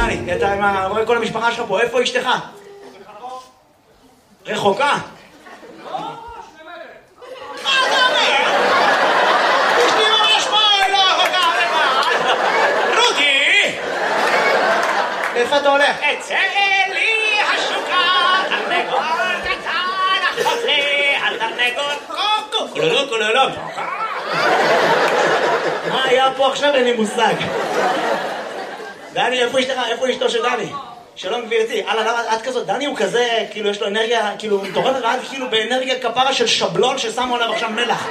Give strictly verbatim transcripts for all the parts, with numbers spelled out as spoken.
דני, אתה רואה כל המשפחה שלך פה, איפה אשתך? רחוקה? לא, שמדת. מה אתה אומר? אשתי ממש פה, לא רחוקה, לבד. רותי! איפה אתה הולך? אצא לי השוקה, תרנגול קטן, החוזר, התרנגול קוקו, כולולו, כולולו. מה היה פה עכשיו? אין לי מושג. דני, איפה אשתך? איפה אשתו של דני? שלום גבירתי. הלאה, למה את כזאת? דני הוא כזה, כאילו יש לו אנרגיה, כאילו מתעורר רעב, כאילו באנרגיה כפרה של שבלון ששמו עליו עכשיו מלח.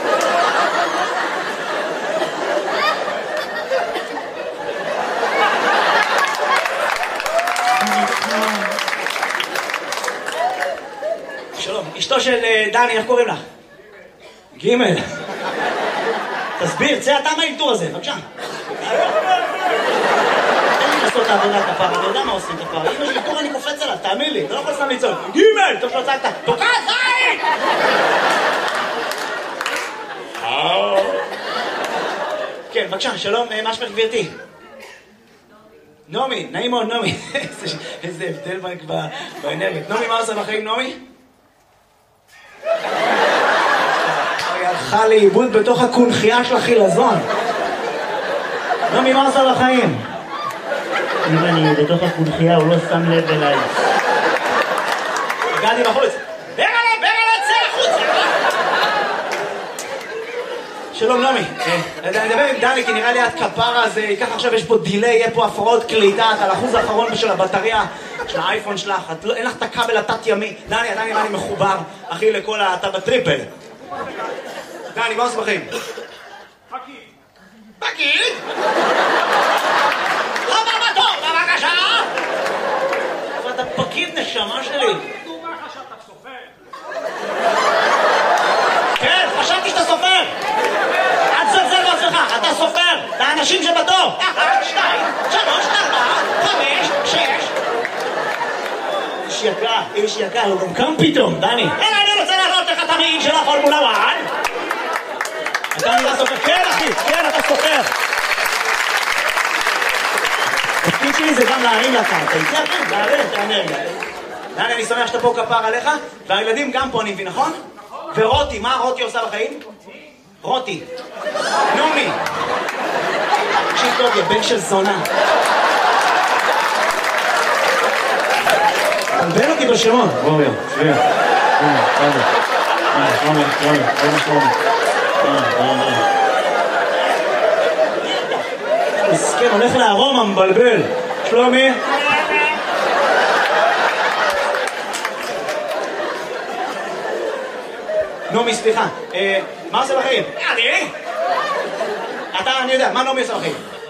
שלום, אשתו של דני, איך קוראים לך? גימל. תסביר, צא אתה מהאלתור הזה, בבקשה. תן לי לעשות את העבודה כפרה, אני יודע מה עושים כפרה. אם יש אלתור אני קופץ עליו, תאמין לי, אתה לא יכול סתם לצעוק. גימל! טוב שלא צעקת, תוקע זין! כן, בבקשה, שלום, מה שמך גבירתי? נעמי, נעים מאוד, נעמי. איזה הבדל באנרגיה. נעמי, מה עושה בחיים, נעמי? היא הלכה לאיבוד בתוך הקונחייה של החילזון. נעמי, מה עושה בחיים? אם אני בתוך הקונחייה, הוא לא שם לב אליי. הגעתי בחוץ. ברלה, ברלה, צא החוצה! שלום, נעמי. אני מדבר עם דני, כי נראה לי את כפרה, אז ככה עכשיו יש פה דילי, יהיה פה הפרעות קליטה, את על אחוז האחרון של הבטריה של האייפון שלך, אין לך את הכבל התת ימי. דני, דני, נראה לי מחובר, אחי, לכל ה... אתה בטריפל. דני, מה עושה בחיים? פקיד. פקיד? הבא בתור, בבקשה! אבל אתה פקיד נשמה שלי. דומה חשבת סופר. כן, חשבתי שאתה סופר. אל תזלזל בעצמך, אתה סופר. אתה האנשים שבתור. אחת, שתיים, שלוש, ארבע, חמש, שש. איש יקר, איש יקר, הוא גם קם פתאום, דני. אלא אני רוצה להראות לך את המעיל של הפורמולה אחת. אתה נראה סופר. כן, אחי, כן, אתה סופר. התפקיד שלי זה גם להרים לקרקע. איתי אחי, להרים את האנרגיה. דני, אני שמח שאתה פה כפר עליך, והילדים גם פה, אני מבין, נכון? ורותי, מה רותי עושה בחיים? רותי. נעמי. תקשיב טוב, יא בן של זונה. תלבן אותי בשמות. בואו, יו, שביע. הנה, תודה. הנה, שלומי, שלומי, שלומי, שלומי. מסכן, הולך לארומה, מבלבל. שלומי. נעמי, סליחה. מה עושה בחיים? אני? אתה, אני יודע, מה נעמי עושה בחיים?